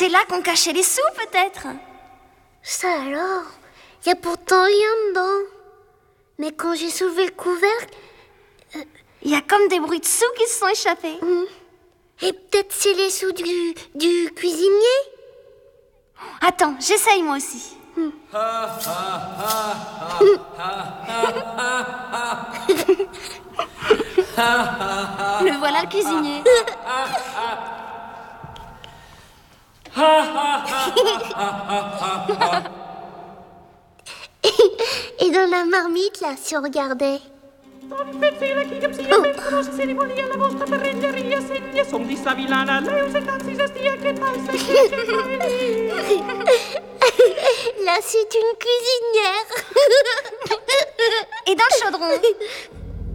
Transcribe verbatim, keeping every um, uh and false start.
C'est là qu'on cachait les sous, peut-être? Ça alors? Il y a pourtant rien dedans. Mais quand j'ai soulevé le couvercle... Il euh... y a comme des bruits de sous qui se sont échappés. Mmh. Et peut-être c'est les sous du, du cuisinier? Attends, j'essaye moi aussi. Mmh. Le voilà le cuisinier. Et dans la marmite, là, si on regardait. Là, c'est une cuisinière. Et dans le chaudron?